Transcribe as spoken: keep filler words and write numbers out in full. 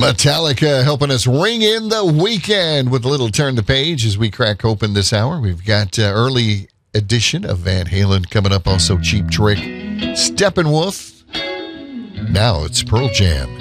Metallica helping us ring in the weekend with a little turn the page as we crack open this hour. We've got uh, early edition of Van Halen coming up, also Cheap Trick, Steppenwolf. Now it's Pearl Jam.